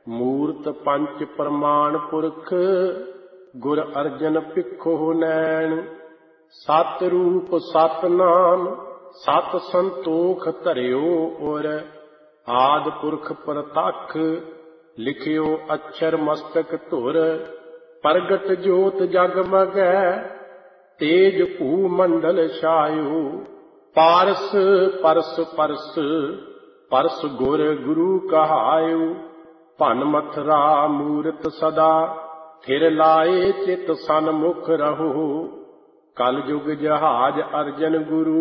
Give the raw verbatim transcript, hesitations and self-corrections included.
ਮੂਰਤ ਪੰਚ ਪ੍ਰਮਾਣ ਪੁਰਖ ਗੁਰ ਅਰਜਨ ਭਿੱਖੋ ਨੈਣ। ਸਤ ਰੂਪ ਸਤ ਨਾਮ ਸਤ ਸੰਤੋਖ ਧਰਿਓ ਉਰ। ਆਦਿ ਪੁਰਖ ਪ੍ਰਤੱਖ ਲਿਖਿਓ ਅਛਰ ਮਸਤਕ ਧੁਰ। ਪ੍ਰਗਟ ਜੋਤ ਜਗਮਗੈ ਤੇਜ ਭੂ ਮੰਡਲ ਛਾਇਓ। ਪਾਰਸ ਪਰਸ ਪਰਸ ਪਰਸ ਗੁਰ ਗੁਰੂ ਕਹਾਇਓ। ਭਨ ਮਥਰਾ ਮੂਰਤ ਸਦਾ ਥਿਰ ਲਾਏ ਚਿਤ ਸਨਮੁਖ ਰਹੋ। ਕਲ ਯੁਗ ਜਹਾਜ ਅਰਜਨ ਗੁਰੂ